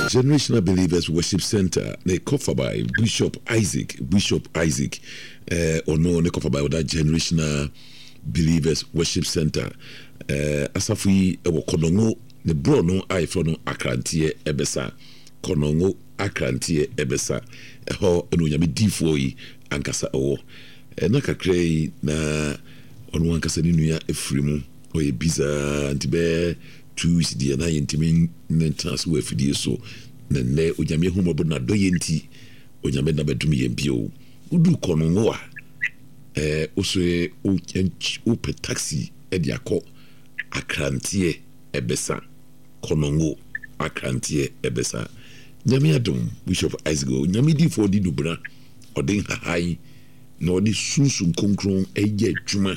Generational Believers Worship Center, they cover by Bishop Isaac, or no, they cover by that Generational Believers Worship Center. Asafi ewo konongo ne bro no aifo no akrantie ebesa konongo akrantie ebesa ho eno nyame difo yi ankasa owo na kakrai na ono ankasa ni nua efrimu oye biza ntibe tuis dia na yentimi nentras wo afidie so na ne onyame humobo na doye nti onyame na badumi yempio udu konongo a oswe o pe taxi ediako akrantie ebesa konongo akrantie ebesa nyame adom Bishop Isaac nyame di for di dubra odin hahai na odi sunsun konkron eye adwuma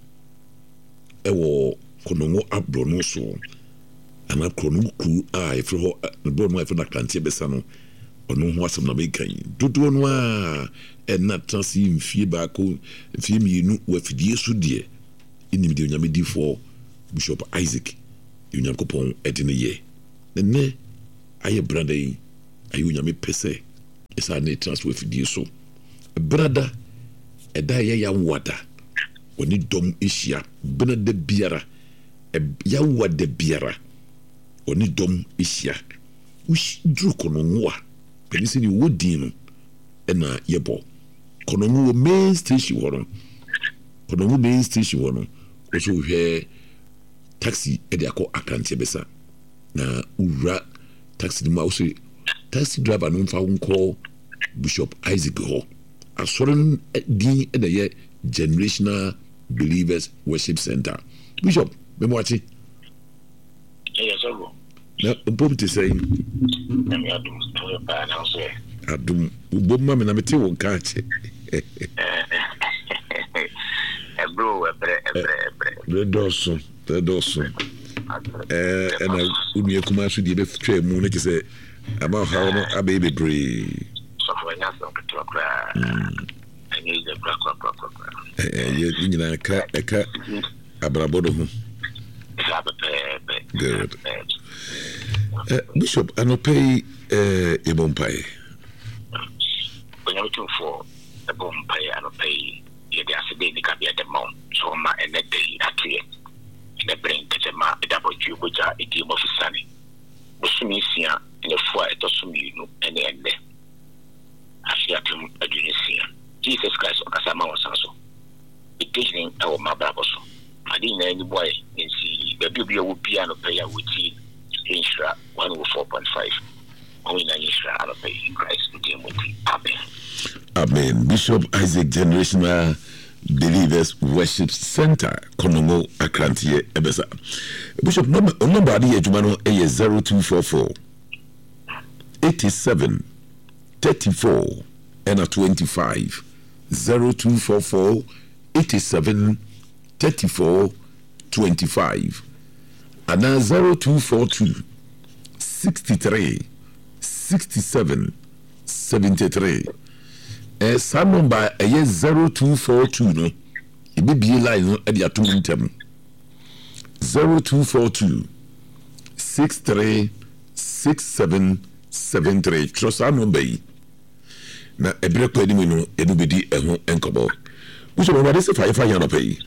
ewo konongo abro no so ana konongo ku a efre ho bro no efre akrantie ebesa no ono ho asem na be kan dodo no a na transi mfie ba ko mfie mienu wa fidie so de enim de nyame di for Bishop Isaac Yunyakopon edine ye ne aye brother yi aye nyame pese esa na transfer fidie so brother eda ye ya wada oni dom ehia bena de biara ya wada biara oni dom ehia ush dru kono nwa penisi ni wodi no na yebo kono nwa main station wono oso hwe taxi ediako akrantie besa na ura taxi ni ma so taxi driver no mfa nko Bishop Isaac ho asoren din na ye Generational Believers Worship Center Bishop memwachi yes sir na bom te say na adum to ba na so adum bom ma me na mete won ka che bro ebre doso and unu kuma so de be twa mu ne kise about how no ababy bree so for nya so to kra ani je kra ye nyina ka abrabodo ho good Bishop anopay ebompai when you looking for a bompai anopay ye de asede ni ka be the mount so ma ene dey atue the brain kema double juboja edim ofisane bosumi sia ene fo etosumi no ene ene asiatum adunisia Jesus Christ okasama wasanso ekenin ewo mabraboso adi na ni boy nsi baby wo bia no pay awoti insura 104.5 only na insura ala pay Christ ntimoti amen Bishop Isaac Generational Believers Worship Center Konongo Akrantie ebesa Bishop number adi adwuma no 0244 87 34 and 25 0244 87 34 25 and 0242 63 67 73 some number 0242 no ibe line no e dia to ntem 0242 63 67 73 trust our number na ebre ko eni no enu bedi eho enkobo which one this if I no pay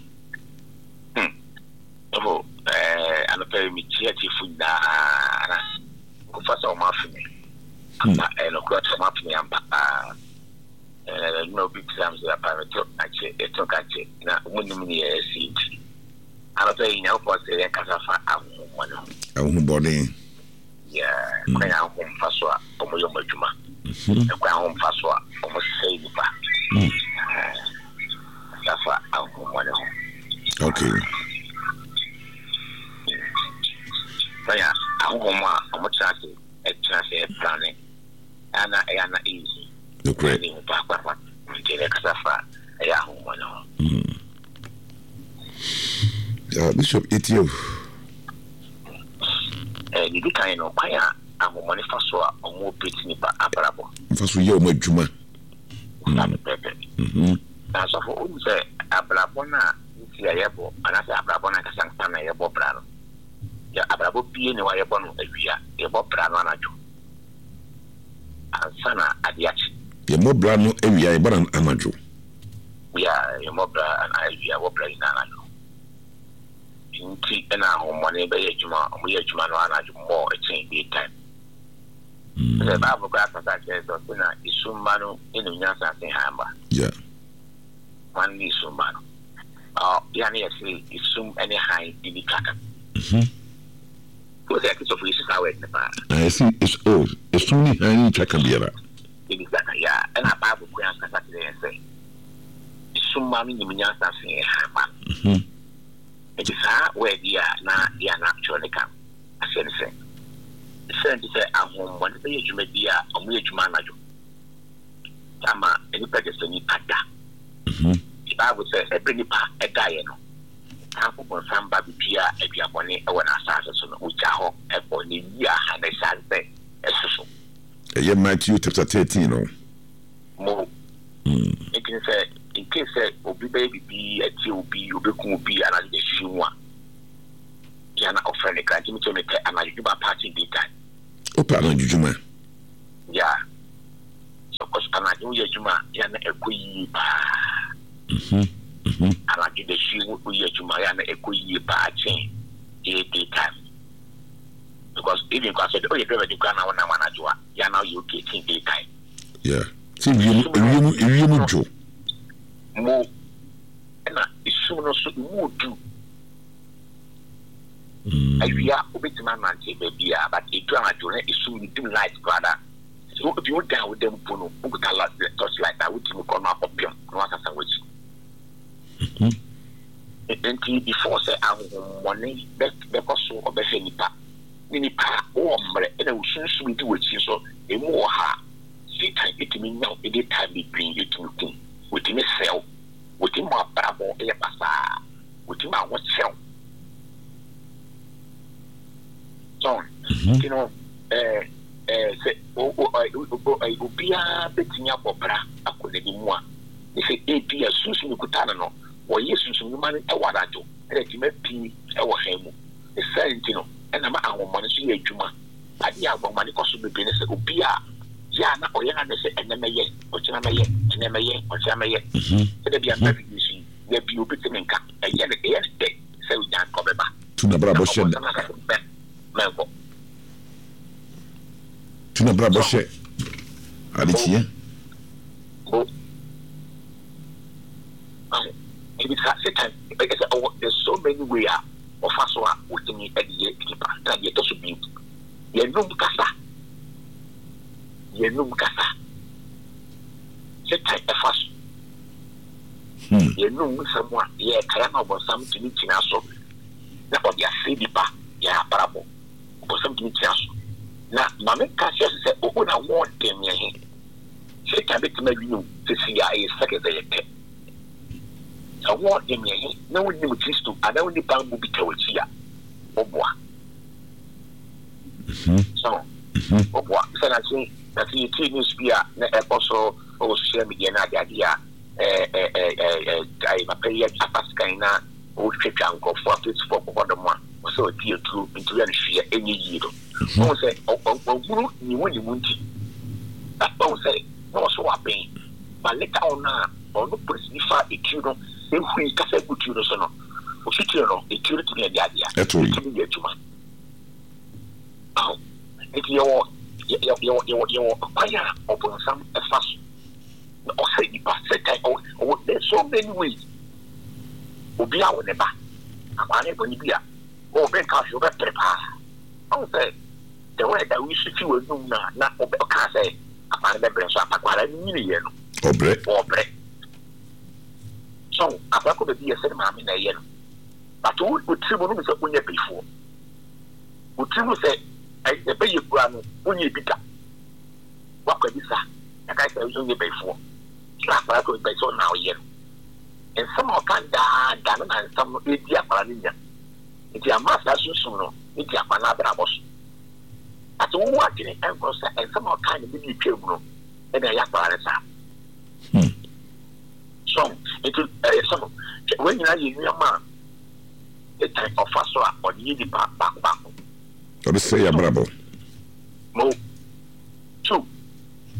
ana pay mi tiati funda ko fasa o mafimi ama no ko to mafimi amba no big exams ya parameter ache etokache na munim ni SCT ana pay nya ko se kasafa ahu body yeah kwa ya ho mfaswa omoyo majuma kwa ho mfaswa omo sei nipa kasafa ahu mwana okay ya ahu mwa omo chase planning ana easy okay ni mpaka ndile kasafa ya ahu mwana Bishop Etio ni dika ino kwa ya ahomone faso a omo peti ni ba abrabo faso ye omo adwuma na pepe na so for unse abrabo na nti ayebo anase abrabo na kasanka na yebo brano ya abrabo pie ni wa yebo no awia yebo brano anajo ansana adiachi ye mobra no ewia e bara anajo ye mobra an ewia wobra ina anajo inti na homone be ye juma mo ye juma no anajo mo e chen dey time the Bible got that says na isumano inu nyasa se hamba one isumano yani say isum any high in kaka because it is of reason how it never I see it's only high kaka biara in kaka and a Bible ko yan kaka say isumano inu nyasa se hamba it is where dia na actually come as you say send say ahom one say adwumadi a omo adwuma najo tama eni pege ni pada the Bible says every nipa edaye no kanfo bonsamba bibia aduabone e wona asase so no uja ho e bo ni ya ha na sanse esusu ye Matthew chapter 13 no mo it can say in case say obi baby bi ati obi obeku obi ana de hwinwa yana ofrene kan timi to mete ana yuba party day time opa na jujuma yeah so cause ana you juma yana ekoyi pa ana de shi wo ye juma yana ekoyi pa chen day time because even cause oh you do the kana wana wana jua yana you okay chen day time yeah see you jo mo na isu no so mu do ayia obetima nante bebia but it do adwone isu dim light brother so if you down with them pono ukuta la touch like that with you come up opium no asasa wachi enti before say money be koso obehwe nipa o mre na usunsu di wachi so emu ha sitan etimi nya edi time between etimi kun wetimi sell wetimi abrabo e pasa wetimi awo sell. So, you know, say, Ubia Bettina Bobra, a Kodemua. They say, APS Susan Kutano, or yes, Susan Money, a Wadajo, and a Timothy, our Hemu, the Santino, and a man of Money Juma. I have money cost to be business of Ubia, Yana, or Yana, and never yet, or Chanamaye, and never yet, or Chamaye. There be a very easy, there be a bit of income, and yet a day, so we can't cover back. To the Bravo Shed. Tuna brabo she adichie there's so many ways of us with me at the keeper that you to be yenum kasa set time fast yenum someone yeah kayama bo something tina so na obi afedipa ya parabo bo something tina so na mame kasi se o na won dem ye se ka betima winu se sia e sake ze yete a won dem ye na woni mu Kristo ada woni bambu bi tawachi ya oboa so oboa se na se na se ti news bia na e poso o social media na dia ai ma pe ya pascal na o twetwa nkofo Facebook ko do mo so ti etu into ya hwe enye yido no say oguru ni woni munti that don't say no so happen but later on na on no presifa etu no e hu ka say gutu no so no o fitu no etu no ti dia etu ni etuma it yo kwaya open some fast o say the past time o there's so many ways obi a woneba akwane boni bia o be ka so be prepare I say the way that we should do na ka say akwane be bre so apakwara ni ni ye no obre so akwako be bia se ma me na ye no but o tribu no se onye before o tribu say e be ye kura no onye bita wakwa bisa aka say onye before so akwako be so na o ye no and some of can da and some idia paraninya idia master susu no idia panabra boss at one working and some of kind of be table no and ya parasa so it some when you are in your man the type of faswa or the back or say ya bravo mo two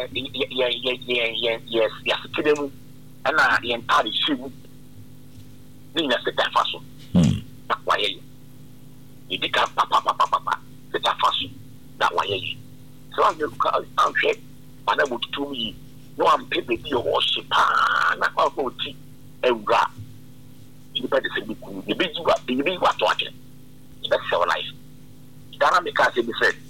yes mu ana yen tare shimu ni na se ta faso na kwaye yi di ka papa se ta faso na waye yi so an ka an hwe ana mututum yi no am pepe bi o shipa na kwa ko ti ewra ni ba de se bi ku ni bi wa to ake that's our life dara me ka se bi se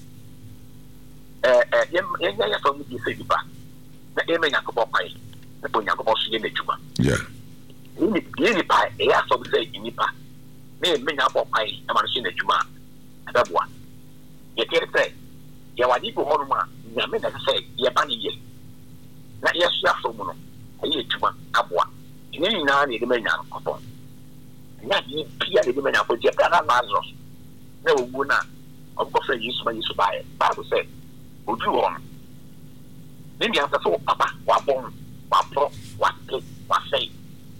ya so mi se bi ba na e me nya ko pai na po nya ko so ye na djuma ni pa e ya so bi se ni pa me nya ko pai na ma so na djuma adabwa ye kere se ya wadi ko hono ma nya me na se ye ba ni ye na ye so afo mu no ayi djuma abwa ni na ni de me nya ko po na ni pia de me nya ko je pa na Lazarus na owu na ọkọ fẹ Yesu ba ye Bible say odu won ni dia so papa wa bon wa pro wa ke wa say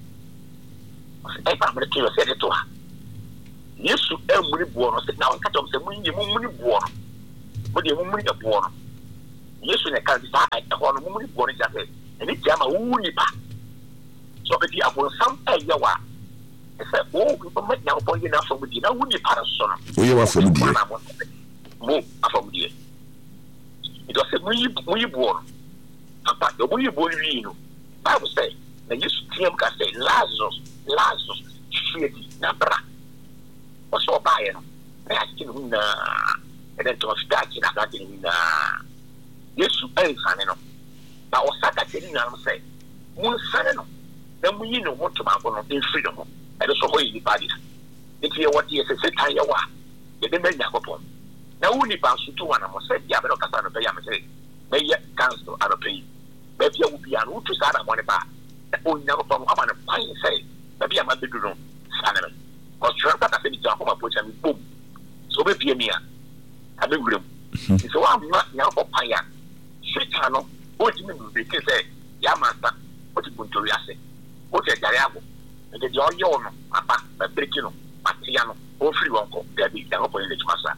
e pa me ke se de to ha Yesu emuri buo no se na on ka to se munyi mumuni buo no mo de mumuni da buo no Yesu ne ka bi sa e ho no mumuni buo no ja se ni tia ma wu ni pa so be di abon sam e ya wa e se o ko ma nya ko yi na so bi na wu ni pa so no o ye wa fo mu die mo afom die ito se munyi buo no apa do munyi buo wi no Bible say na Yesu tiam ka say Lazarus shedi na bra o so ba ye no na akini na e den to start na ka akini na Yesu e sane no na o saka teni na say mun sane no na munyi no mo to ma go no in freedom e do so ho yi body iti ye what ye se tan ye wa ye de me nya ko pon na wuni ba su to wana mo se dia be no kasa no be ya me se be ye cancel ano pay be bia wo bia no to sa na mo ne ba o nya ko pon ama na pan se be bia ma be du no sa na me ko try ka se bi ja ko ma pocha mi boom so be bia mi a abe wurem so wa ma nya ko pan ya shita no o ti mi be ke se ya ma sta o ti buntori ase o ti jare abo e de yo yo no apa be breki no atia no o free won ko de bi da ko pon le chmasa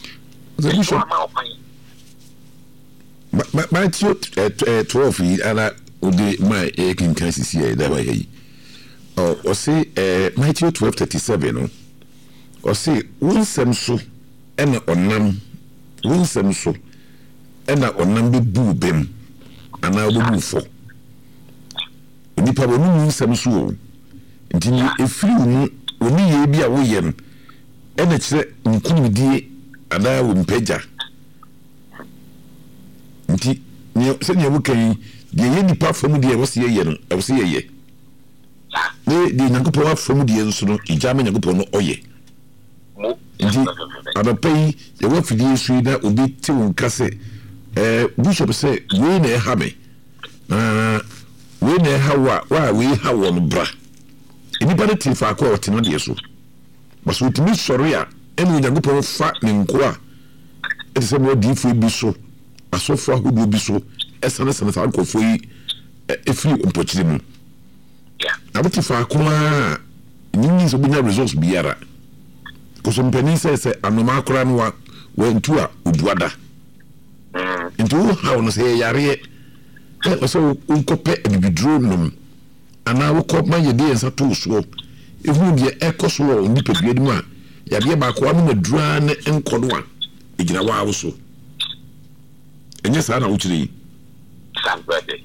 Matthew 12 ana ode my ekin kan sisi e da ba yi o say Matthew 12:37 no o say wunsem so ena onam wunsem so ena onam be bu bem ana obu fo nipa bo wunsem so o ntini efiri mu oni ye bi a wo ye no ena kire nkunudie ada wo mpagya nti se ne wukan de ye nipa fam de wo se ye no wo se ye ne de nyankopon afam de nso no ijama nyankopon no oye nti abapai ye wo fidie su da obi ti won kase bishop say we na ha me we na ha wa we ha won bra nipa de ti fa ko o ti no de so baso ti mi sori a enu nyankopon fa ne nko a ese mo di fu bi so asofo ahodo bi so esane sane fa nkofo yi efiri ompochiri mu abati fa ko a nyinyi so binya results biara ko so mpani se anoma akora no wa ntu a oduada ntu ha no se yare so unkope bibidro nom ana wo ko ma yede ensa to so ehu de ekoso wo nipa biadi mu a yabe ba ko am na dura ne enkodo a ejina wa wo so enye sa na uchiri somebody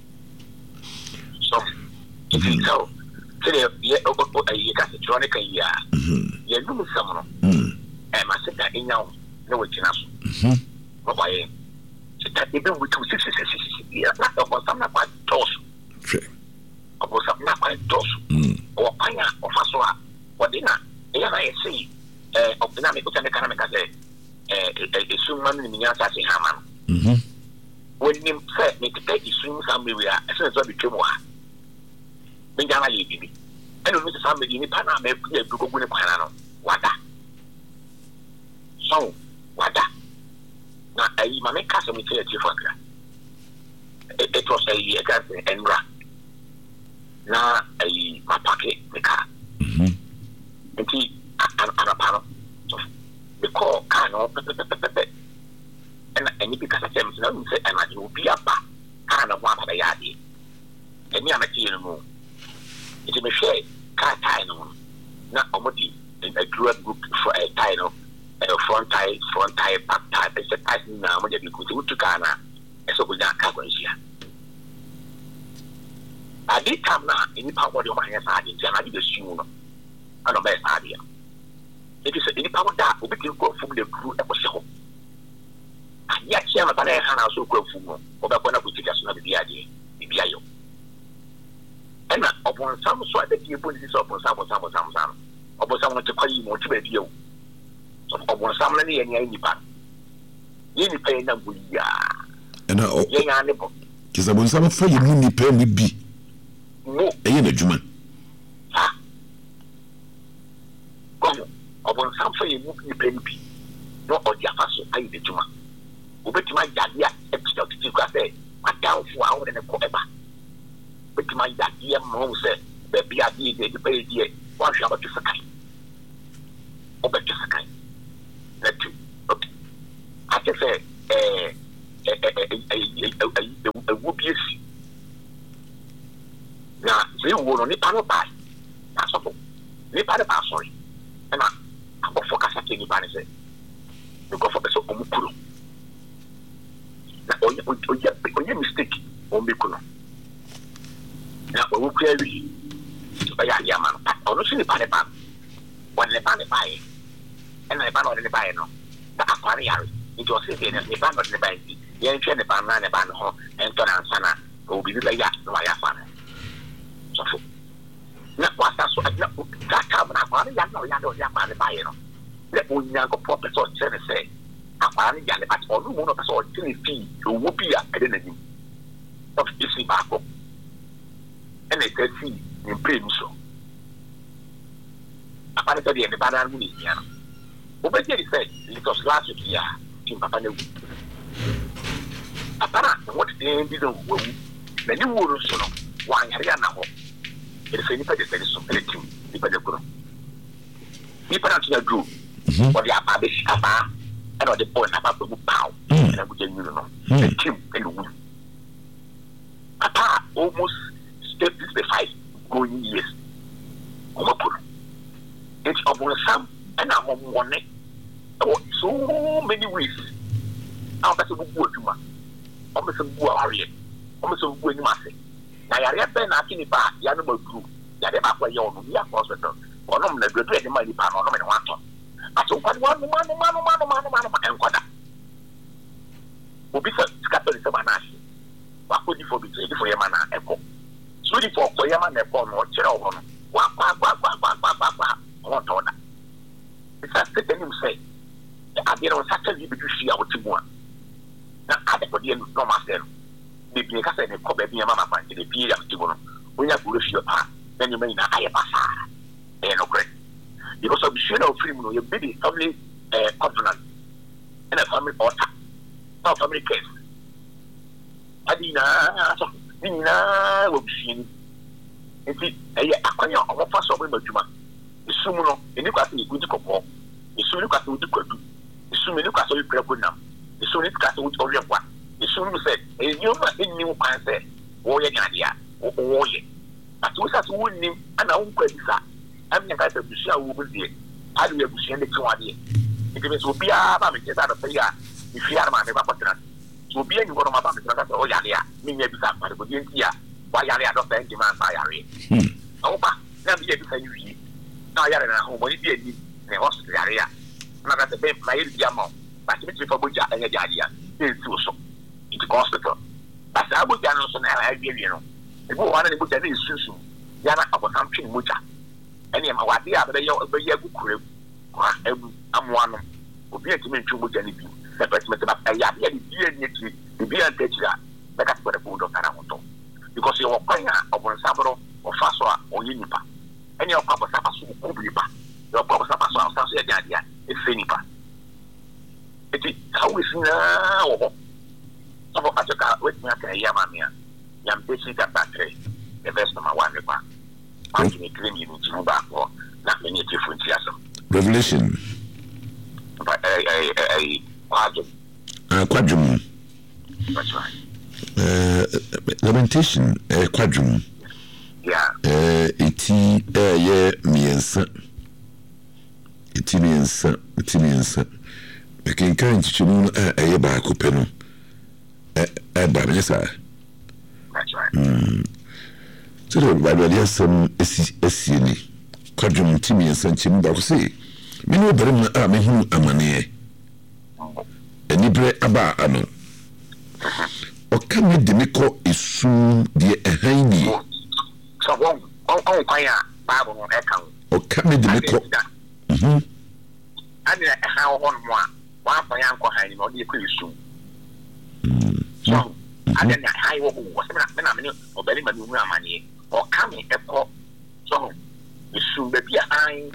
so so ye ye ka se trone kan ya ye dum samno ma se da enyawo na wo jina so baba ye se ta ebe wo tu ya na ko samna kwa tos ko samna kwa tos o panya o faso a odina ya na ye sei opina me ko tane kana me ka se esuma mi nya sa se hama when him said me to take isum somewhere as soon as I became one me jana ye bibi and we somebody ni pana me ku e ko gune kwana no wada so wada na ai ma me ka so me tell you for it was a year gas enra na ai ma packet me ka nti ana pano the call can and any because I say and I will be a ba car na one by yadi. And me am a teen moon. It is a share car tie no. Not omodi a group for a tie no. Front tie, back tie. It's a passing now when you go to Ghana. So we don't have here. I did come now in the power of my hands. I did the soon. I don't best idea. It is any power that will be go from the crew episode. And yet, she am a banana so go from or when I would take us not the idea. The BIO. And upon some sort that you put this upon some. Upon someone to call you more to be you. So upon some money and any part. You pay them with ya. And I young animal. Because I want some for you, money pay me be. No, a German. Upon some for you, you pay me. No, or the Afaso, I did Juma. Ubet my daddy, extra to say, my down for hour and a quarter. But my daddy, mom said, baby, I did the baby, one shall to Sakai. Over to Sakai. That too. Okay. I just say, a whoopie. Now, they will only panel by. That's all. They panel by, sorry. And I go for Casaki, say. You go for the so Omukuru. Now, on your mistake, Omikuno. Now, we will clearly buy a yaman. Or not in the panel ban. When the panel buy, and I ban on the buy no. The aquarium, it was sitting in the ban on the buy. The entry the banana ban home and turn and sana will be like that, no, I have so, not what's that so I know that come and I know Yaman buy no. Let me go proper so say. I find but all one of us all fee to whoopie I didn't know. Of this back up. And they said, see, in pain so. I find it at the banana movie. But he said, it was last year in Papa. Apparently, what they didn't woo, the new world so one area now. It is any better than so elective, depending on people at the group, or the Abba, and the point about the pow, and I would know, the team and the wood. Papa almost stepped the 5 going years. It's upon some, and I'm on one neck. So many ways. I'll bet a good word to my almost a warrior, almost a good master. I have been asking if I had a group that ever play on the hospital, or no, the great money panel on one ton. I told one and what that will be scattered some anashi. What could you forbid for your manner echo? So for Koyaman upon or Cherone, one ton. It's a certain him say. I did on Saturday because she out to one. Now, I don't know myself. Maybe I said, "Kobe, be a mamma, and the beer of Tibono. When you push your part, then you may not have a passar. And no great. Because of the shadow of freedom, your baby family covenant and a family altar. No family case. Adina will be seen. Indeed, a quanya of a first of Juma. The Sumuno, and you got the good couple. The soon look at the good. The soon look at the good now. The soon look at the good of one. The soon said, a new answer, warrior idea, or warrior. But we have to win him and I won't credit that. I'm the guys of the show will be I do have to send it to idea. It will be a mammy get out of the year if you are my neighbor. So be any one of my families, oh, yeah, me maybe that, but it would be here. Why are you not thanking my fire? Oh, but now be able to say you. Now you're in a home, what you did. The hospital area. Not at the bed, my Yamo, but it's for Buja and the idea. It's so. It's hospital. But I would also have you know. If you want to put that in Susu, Yana of something Muja. And you know what the other year good crib. I'm one who be a to me to Muja and be. The person about a yard, the beer and teacher. That's what a good of Taramoto. Because you are playing upon Sabro or Faswa or Unipa. And your papa Sapasu Kubipa. Your papa Sapasu idea is Finipa. It is how is now. Some of us are with me at Yamania. Yam basic at battery. The best of my one river. I'm going to claim you to move back or not many different theism. Revelation. But a quadrum. Quadrum. That's right. Lamentation quadrum. Yeah. Eti miensa. Eti miensa. Mekenkan chichimu eye baako pe no. Ba me sa. That's right. So the Bible yasem esi ni. Quadrum ti miensa chimu ba ko say. Me no bere mu a me hu amane. Enibre aba ano. Oka me de me ko esum de ehan ni. So on kwaya Bible no eka. Oka me de me ko. Ani ehan ho no a wa kwaya anko han ni no de ko esum. So ani na hai wo wo se na me obeli ma mu amane. Oka me eko so esum be bia han.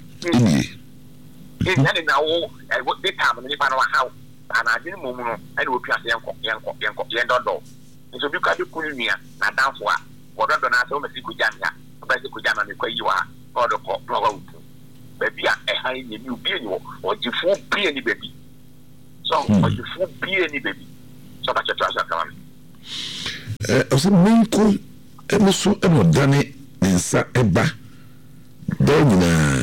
Ni na wo de time ni pa no how ana adwene momu no ene wo piase yenko yendodo nso bi ka de kununia na danfo a wododo na so mesi kujamia obesi kujama me kwayiwa odo ko blowa utu baby a ehan ni bi obi ni wo ojifu bi ni baby so ojifu bi ni baby so ba cheto asa kan oso minko emuso eno dane nsa eba danyina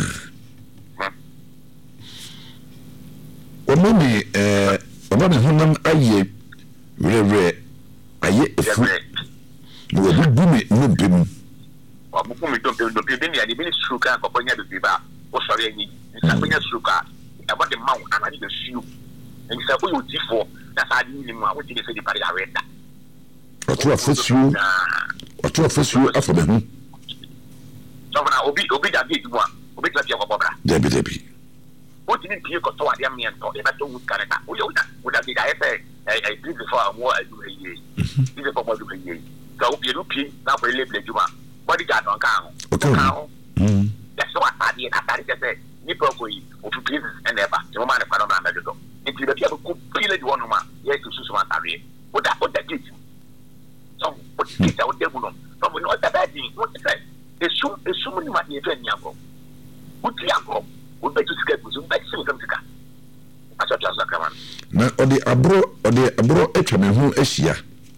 Omami hunam aye re aye efu no obugume no bem obugume do bem ya de bi suka ko ponya be ba o sori anyi nsa ponya suka about the mount and I need to shoot and say o tifo na sa di ni mu a wo ti de se di pare arenda otu afosu afa be hu so na obi da bi du a obi tla bi ko bobra debi what didn't pay ko to ade me to e ba to wood canada o yo da be da e big for mo adu eye is for mo du eye so obi do pi na for label juma body guard on ka ho that's what I did after that ni po ko yi o tu please and ever the woman na kwa na do nti be bia ko pile di wonu ma yes to susu ma tare o da gate so o ti da o de mu no so mo no da ba di what say esum ni ma ni to anya go o ti akọ o be to sika kuzu be sim sika aso to asa kaman na odi abro etwa me ho ahia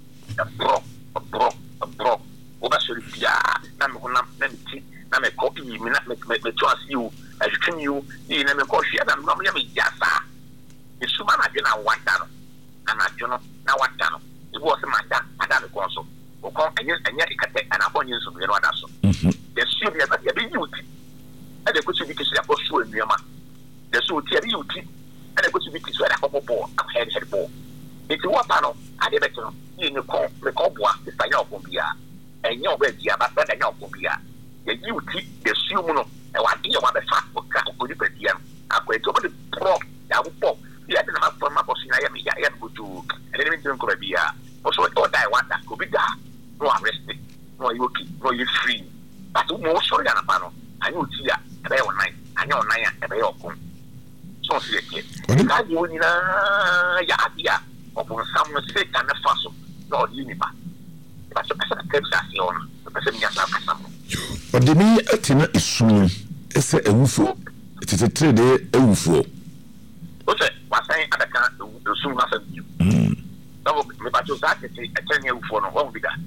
abro o ba sori bia na me ho na ti na me ko yi me na me to asiu ajutun yu ni na me ko hia na no me jasa esuma na de na wata no ana jono na wata no e bo se mada ada me ko so o ko anya ikate ana bo nyin so me no ada so the sure be that be youth and the question because ya bosu enuama the so ti be youth and the question because ya popo head ball it what no ade beto no ni ko me ko boa se fa ya okon bia enya oba bia ba da nya okon bia ya youth the sure mu no e wa de ya wa be fa ko ka ko di pe bia akọ eto bo de pro ya wo po ya de na ma forma bosi na ya me ya go to and then me tin ko bia o so to die wanda ko bi da no arrest no you okay no you free but mo so ya na pa no anyo ti ya ebe yo nine anyo nine ya ebe yo kun so si eke ka di oni na ya opo sam no se ka na faso no di ni ba so pesa ka sa si ona pesa mi ya sa ka sam odi mi atina isu ese ewufo tete de ewufo o se wa sai adaka esu na sa bi so me ba to sa ke se atanya ewufo no wo bi da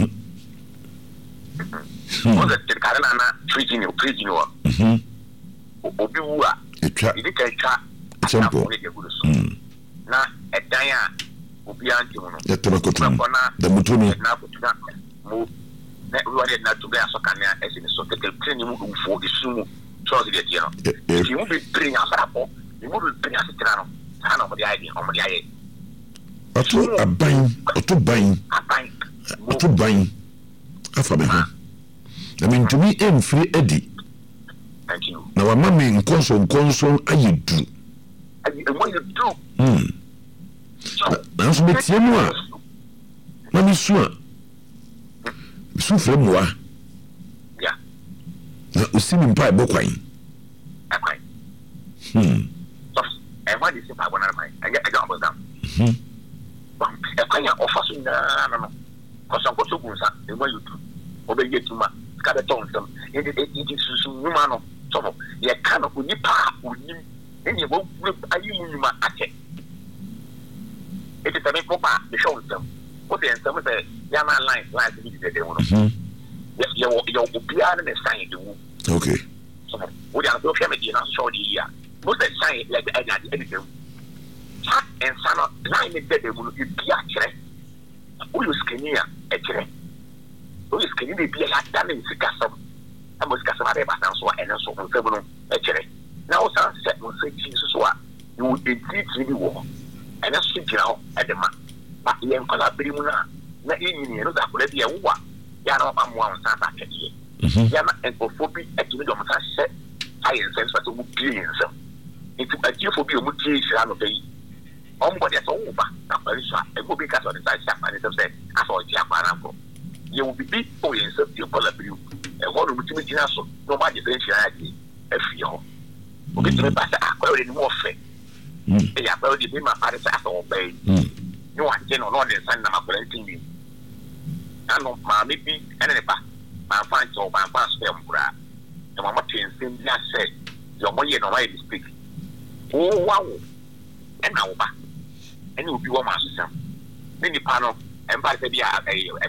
o se ka na treating obi wu a idi ka twa tempo na edan a obi antimu no ya tena kotum da mutunu na kotuna mo na wale na to ga so kan na ese so tete training mu ufo isumu so de dia no ti mu be training afara po ni mu be training asitira no ana mo dia ye oto ban afa be ho na mentumi emfiri edi. Thank you. Na wa mama nkonso ayedu. Ayedu. Na so betie mu a. Na mi su a. Su fre mu a. Yeah. Na osimi mpa ebokwan. Akwan. So, e wa disi pa bona mai. Aya abo dam. E kwanya ofaso na no. Koso gunsa e wa yutu. Obeye tuma. Ka be ton sam. E susu nyuma no. So, ye kana onipa onim. Enye wo ayimu nyuma ake. Eti tabe popa the show them. what the some say Yama line to be the one. Your Bian and sign the womb. Okay. We are no family in short year. Most of the sign like the editor. And son line in the will be actually. Who is Kenya actually? Who is Kenya be like that in Sikasam? I must Casamare Batanso and also on February actually. Now, sunset will say Jesus, you would be the war. And that's it now at the man. But the Emperor Brimuna, not in you know that would be a war. Yana, I'm one Santa Kenya. Yana and Ophobi at the middle of the set. I sense what would be in some. It's a geophobia would change the day. Somebody that's over. It will be because of the side shop and it's said, I saw a Japan. You will be big for yourself, your color blue. And what would you be also? Nobody thinks you like a few. Okay, to me, but I already more fair. They are already been my father's after obey. You want general knowledge and I'm operating you. I know my maybe and my fine job, my fast film. And my mother simply said, your money and already speak. Oh, wow. And now, and you will be one master. Many panel and by the